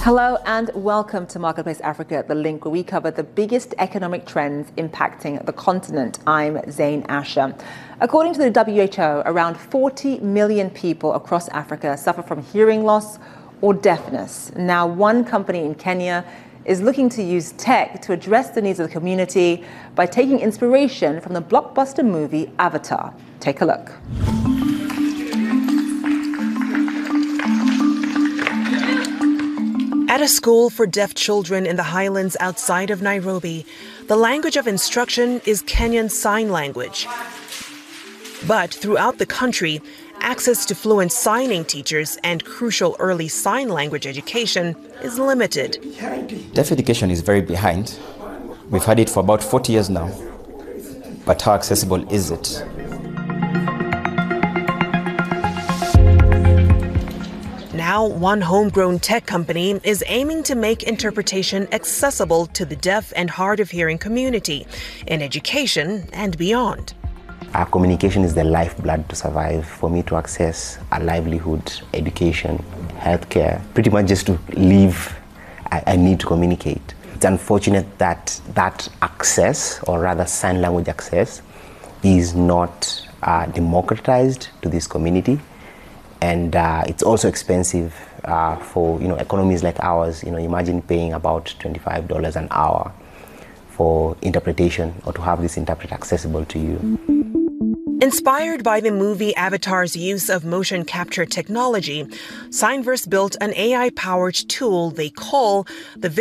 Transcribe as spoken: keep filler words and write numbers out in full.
Hello and welcome to Marketplace Africa, the link where we cover the biggest economic trends impacting the continent. I'm Zain Asher. According to the W H O, around forty million people across Africa suffer from hearing loss or deafness. Now, one company in Kenya is looking to use tech to address the needs of the community by taking inspiration from the blockbuster movie Avatar. Take a look. At a school for deaf children in the highlands outside of Nairobi, the language of instruction is Kenyan Sign Language. But throughout the country, access to fluent signing teachers and crucial early sign language education is limited. Deaf education is very behind. We've had it for about forty years now. But how accessible is it? Now, one homegrown tech company is aiming to make interpretation accessible to the deaf and hard of hearing community in education and beyond. Our communication is the lifeblood to survive. For me to access a livelihood, education, healthcare, pretty much just to live, I, I need to communicate. It's unfortunate that that access, or rather sign language access, is not uh, democratized to this community. And uh, it's also expensive uh, for you know economies like ours. You know, imagine paying about twenty-five dollars an hour for interpretation, or to have this interpreter accessible to you. Inspired by the movie Avatar's use of motion capture technology, Signverse built an A I-powered tool they call the